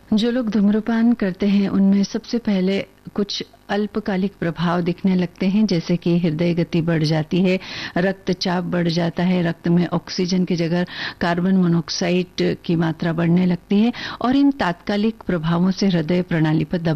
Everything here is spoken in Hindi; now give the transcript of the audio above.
जो लोग धूम्रपान करते हैं उनमें सबसे पहले कुछ अल्पकालिक प्रभाव दिखने लगते हैं, जैसे कि हृदय गति बढ़ जाती है, रक्तचाप बढ़ जाता है, रक्त में ऑक्सीजन की जगह कार्बन मोनोऑक्साइड की मात्रा बढ़ने लगती है और इन तात्कालिक प्रभावों से हृदय प्रणाली पर